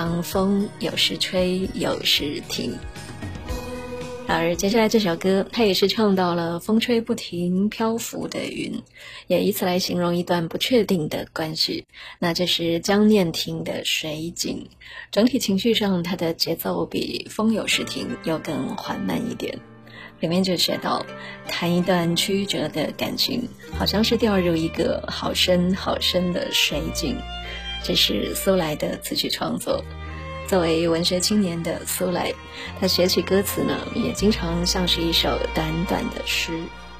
风有时吹有时停。而接下来这首歌，它也是唱到了风吹不停漂浮的云，也以此来形容一段不确定的关系。那这是江念婷的水井，整体情绪上它的节奏比风有时停又更缓慢一点。里面就写到，谈一段曲折的感情，好像是掉入一个好深好深的水井。这是苏来的词曲创作。作为文学青年的苏来，他写起歌词呢，也经常像是一首短短的诗。